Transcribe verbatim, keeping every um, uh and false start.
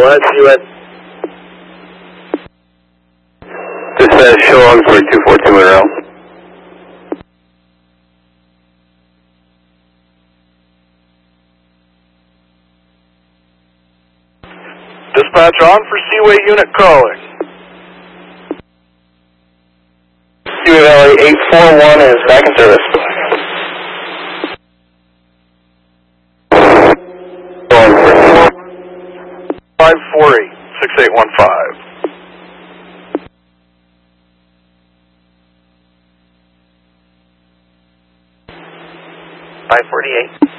one, U S. Dispatch, show on for two four two Monroe. Dispatch on for Seaway unit calling. Seaway Valley eight four one is back in service. five four eight, six eight one five. five forty-eight.